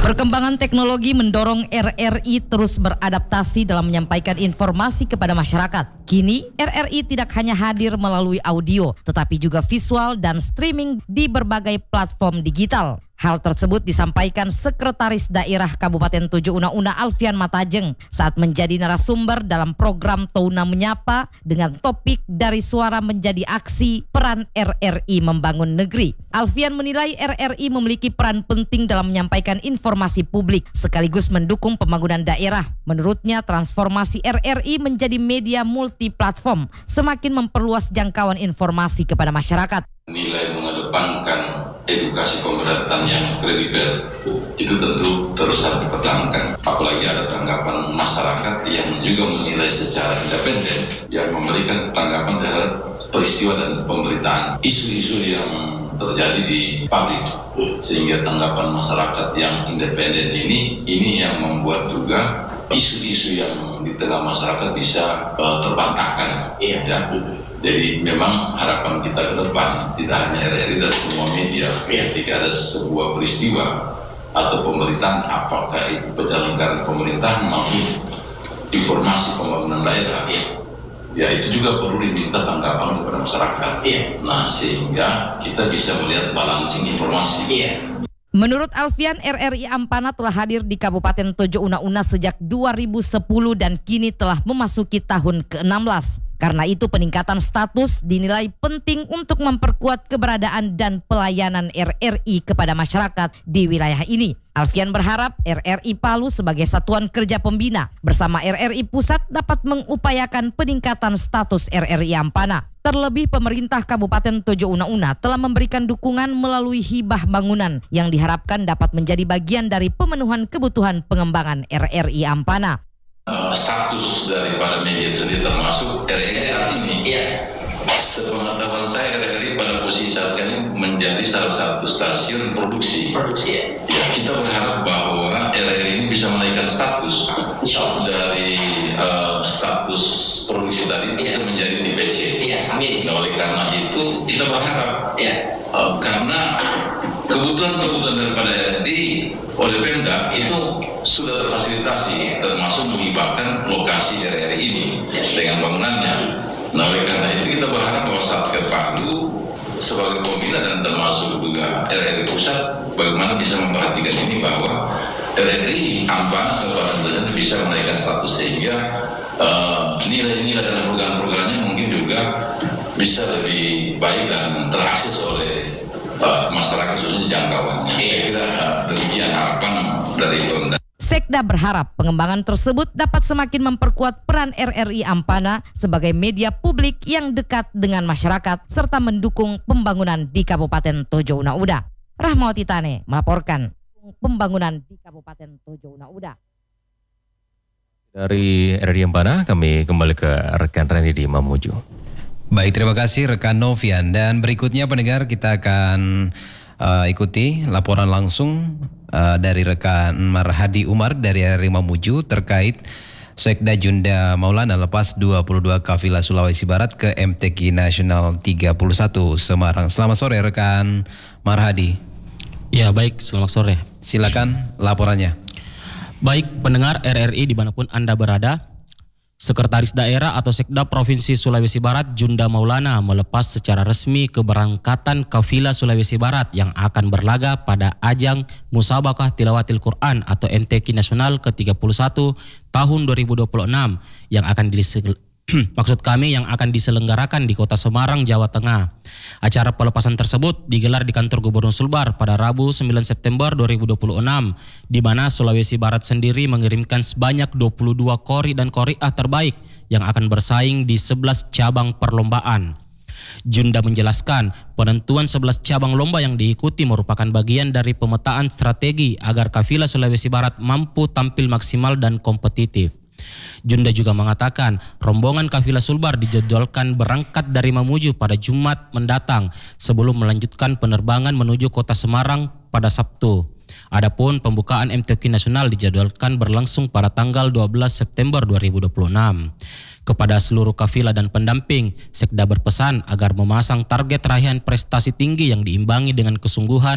Perkembangan teknologi mendorong RRI terus beradaptasi dalam menyampaikan informasi kepada masyarakat. Kini, RRI tidak hanya hadir melalui audio, tetapi juga visual dan streaming di berbagai platform digital. Hal tersebut disampaikan Sekretaris Daerah Kabupaten Tojo Una Alfian Matajeng saat menjadi narasumber dalam program Touna Menyapa dengan topik Dari Suara Menjadi Aksi, Peran RRI Membangun Negeri. Alfian menilai RRI memiliki peran penting dalam menyampaikan informasi publik sekaligus mendukung pembangunan daerah. Menurutnya, transformasi RRI menjadi media multiplatform semakin memperluas jangkauan informasi kepada masyarakat. Nilai mengedepankan edukasi pemberatan yang kredibel itu tentu terus harus dipertahankan. Apalagi ada tanggapan masyarakat yang juga menilai secara independen, yang memberikan tanggapan terhadap peristiwa dan pemberitaan isu-isu yang terjadi di publik, sehingga tanggapan masyarakat yang independen ini yang membuat juga isu-isu yang di tengah masyarakat bisa terbantahkan. Ya. Jadi memang harapan kita ke depan tidak hanya RRI dan semua media, ketika ada sebuah peristiwa atau pemberitaan, apakah itu penyelenggaraan pemerintahan maupun informasi pembangunan daerah, ya itu juga perlu diminta tanggapan kepada masyarakat. Nah, sehingga kita bisa melihat balancing informasi. Menurut Alfian, RRI Ampana telah hadir di Kabupaten Tojo Una sejak 2010 dan kini telah memasuki tahun ke-16. Karena itu peningkatan status dinilai penting untuk memperkuat keberadaan dan pelayanan RRI kepada masyarakat di wilayah ini. Alfian berharap RRI Palu sebagai satuan kerja pembina bersama RRI Pusat dapat mengupayakan peningkatan status RRI Ampana. Terlebih pemerintah Kabupaten Tojo Una telah memberikan dukungan melalui hibah bangunan yang diharapkan dapat menjadi bagian dari pemenuhan kebutuhan pengembangan RRI Ampana. Status daripada media sendiri termasuk RRI saat ini. Sepengetahuan saya, RRI pada posisi saat ini menjadi salah satu stasiun produksi. Ya, kita berharap bahwa RRI ini bisa menaikkan status dari status produksi tadi itu menjadi DPC. Nah, oleh karena itu kita berharap karena kebutuhan daripada RRI oleh Pemda itu sudah terfasilitasi, termasuk menghibahkan lokasi RRI ini dengan bangunannya. Nah, oleh karena itu kita berharap bahwa Satker Palu sebagai pembina dan termasuk juga RRI Pusat bagaimana bisa memperhatikan ini bahwa RRI Ampana Kabupaten bisa menaikkan status sehingga nilai-nilai dan program-programnya mungkin juga bisa lebih baik dan terakses oleh masyarakat, khususnya jangkauannya. Saya kira demikian harapan dari Pemda. Sekda berharap pengembangan tersebut dapat semakin memperkuat peran RRI Ampana sebagai media publik yang dekat dengan masyarakat serta mendukung pembangunan di Kabupaten Tojo Una. Rahmawati Tane melaporkan pembangunan di Kabupaten Tojo Una. Dari RRI Ampana kami kembali ke rekan Reni di Mamuju. Baik, terima kasih rekan Novian. Dan berikutnya pendengar kita akan ikuti laporan langsung dari rekan Marhadi Umar dari RRI Mamuju terkait Sekda Junda Maulana lepas 22 kafilah Sulawesi Barat ke MTQ Nasional 31 Semarang. Selamat sore rekan Marhadi. Ya baik, selamat sore. Silakan laporannya. Baik pendengar RRI dimanapun Anda berada, Sekretaris Daerah atau Sekda Provinsi Sulawesi Barat Junda Maulana melepas secara resmi keberangkatan kafilah Sulawesi Barat yang akan berlaga pada ajang Musabaqah Tilawatil Quran atau MTQ Nasional ke-31 tahun 2026 yang akan yang akan diselenggarakan di Kota Semarang, Jawa Tengah. Acara pelepasan tersebut digelar di kantor Gubernur Sulbar pada Rabu 9 September 2026, di mana Sulawesi Barat sendiri mengirimkan sebanyak 22 qori dan qori'ah terbaik yang akan bersaing di 11 cabang perlombaan. Junda menjelaskan penentuan 11 cabang lomba yang diikuti merupakan bagian dari pemetaan strategi agar kafilah Sulawesi Barat mampu tampil maksimal dan kompetitif. Junda juga mengatakan rombongan kafilah Sulbar dijadwalkan berangkat dari Mamuju pada Jumat mendatang sebelum melanjutkan penerbangan menuju Kota Semarang pada Sabtu. Adapun pembukaan MTQ Nasional dijadwalkan berlangsung pada tanggal 12 September 2026. Kepada seluruh kafilah dan pendamping, Sekda berpesan agar memasang target raihan prestasi tinggi yang diimbangi dengan kesungguhan